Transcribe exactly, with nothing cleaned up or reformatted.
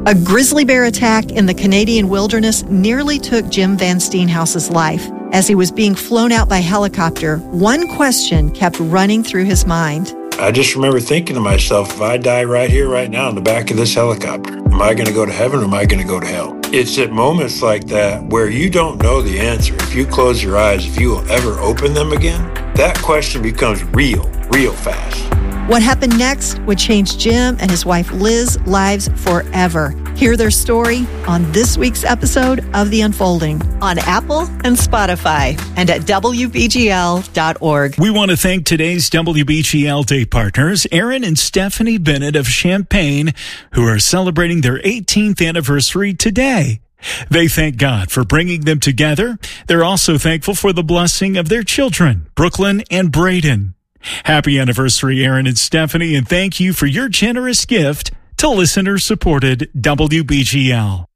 A grizzly bear attack in the Canadian wilderness nearly took Jim Van Steenhouse's life. As he was being flown out by helicopter, one question kept running through his mind. I just remember thinking to myself, if I die right here, right now, in the back of this helicopter, am I going to go to heaven or am I going to go to hell? It's at moments like that where you don't know the answer. If you close your eyes, if you will ever open them again, that question becomes real, real fast. What happened next would change Jim and his wife Liz's lives forever. Hear their story on this week's episode of The Unfolding on Apple and Spotify and at W B G L dot org. We want to thank today's W B G L Day partners, Aaron and Stephanie Bennett of Champaign, who are celebrating their eighteenth anniversary today. They thank God for bringing them together. They're also thankful for the blessing of their children, Brooklyn and Braden. Happy anniversary, Aaron and Stephanie, and thank you for your generous gift to listener-supported W B G L.